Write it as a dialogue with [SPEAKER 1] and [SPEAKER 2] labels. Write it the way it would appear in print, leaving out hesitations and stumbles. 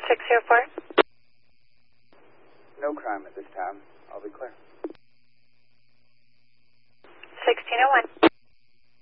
[SPEAKER 1] 604.
[SPEAKER 2] No crime at this time. I'll be clear.
[SPEAKER 1] 1601.